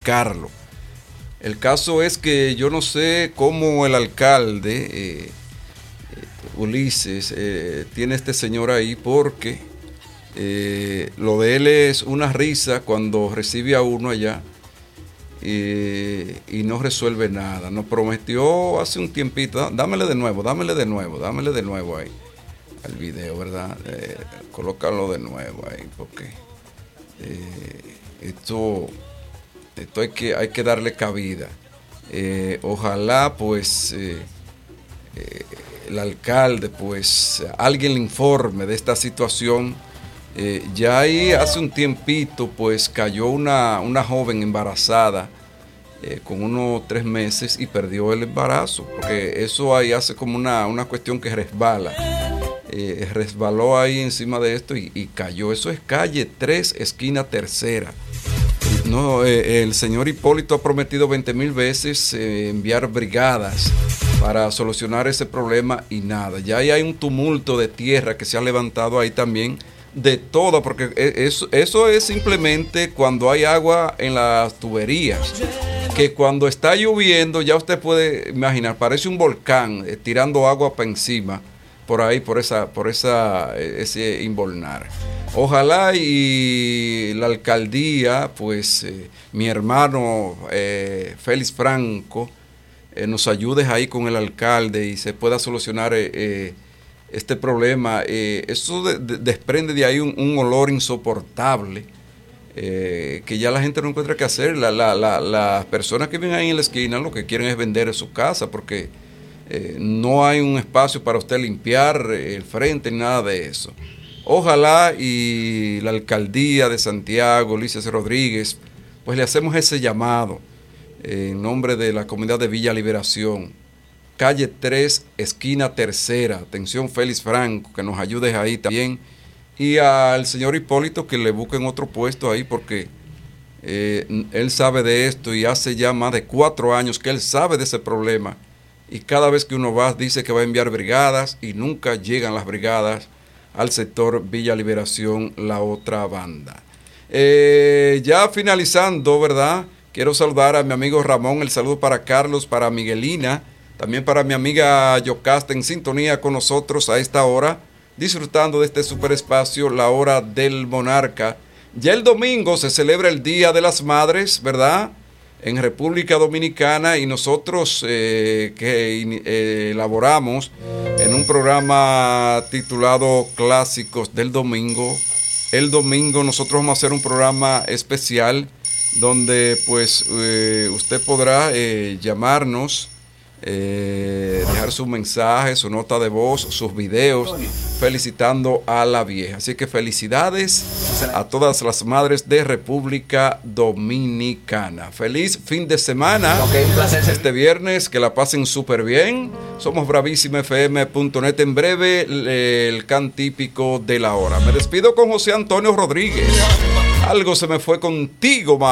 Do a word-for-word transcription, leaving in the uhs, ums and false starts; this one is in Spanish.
verificarlo. El caso es que yo no sé cómo el alcalde, eh, eh, Ulises, eh, tiene este señor ahí porque eh, lo de él es una risa cuando recibe a uno allá eh, y no resuelve nada. Nos prometió hace un tiempito, dámele de nuevo, dámele de nuevo, dámele de nuevo ahí al video, ¿verdad? Eh, colócalo de nuevo ahí porque eh, esto... Esto hay que, hay que darle cabida. Eh, ojalá, pues, eh, eh, el alcalde, pues, alguien le informe de esta situación. Eh, ya ahí hace un tiempito, pues, cayó una, una joven embarazada eh, con unos tres meses y perdió el embarazo. Porque eso ahí hace como una, una cuestión que resbala. Eh, resbaló ahí encima de esto y, y cayó. Eso es calle tres, esquina tercera. No, eh, el señor Hipólito ha prometido veinte mil veces eh, enviar brigadas para solucionar ese problema y nada. Ya ahí hay un tumulto de tierra que se ha levantado ahí también, de todo, porque eso, eso es simplemente cuando hay agua en las tuberías, que cuando está lloviendo ya usted puede imaginar, parece un volcán eh, tirando agua para encima, por ahí, por esa, por esa, ese involnar. Ojalá y la alcaldía, pues eh, mi hermano eh, Félix Franco eh, nos ayude ahí con el alcalde y se pueda solucionar eh, eh, este problema. Eh, eso de, de, desprende de ahí un, un olor insoportable eh, que ya la gente no encuentra qué hacer. La, la, la, las personas que viven ahí en la esquina lo que quieren es vender su casa porque eh, no hay un espacio para usted limpiar el frente ni nada de eso. Ojalá y la alcaldía de Santiago, Ulises Rodríguez, pues le hacemos ese llamado eh, en nombre de la comunidad de Villa Liberación, calle tres, esquina tercera. Atención Félix Franco, que nos ayude ahí también. Y al señor Hipólito que le busquen otro puesto ahí porque eh, él sabe de esto y hace ya más de cuatro años que él sabe de ese problema. Y cada vez que uno va dice que va a enviar brigadas y nunca llegan las brigadas al sector Villa Liberación, la otra banda. Eh, ya finalizando, ¿verdad? Quiero saludar a mi amigo Ramón, el saludo para Carlos, para Miguelina, también para mi amiga Yocasta en sintonía con nosotros a esta hora, disfrutando de este super espacio, la hora del monarca. Ya el domingo se celebra el Día de las Madres, ¿verdad? En República Dominicana y nosotros eh, que eh, elaboramos en un programa titulado Clásicos del Domingo. El domingo nosotros vamos a hacer un programa especial donde pues eh, usted podrá eh, llamarnos, eh, dejar su mensaje, su nota de voz, sus videos felicitando a la vieja. Así que felicidades a todas las madres de República Dominicana. Feliz fin de semana. Este viernes, que la pasen súper bien. Somos bravísima f m punto net. En breve, el can típico de la hora. Me despido con José Antonio Rodríguez. Algo se me fue contigo, ma.